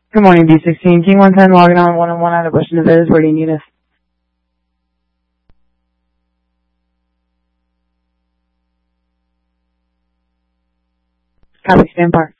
Good morning, B16. King 110, logging on 101 out of Bush and Viz. Where do you need us? Copy, stand par.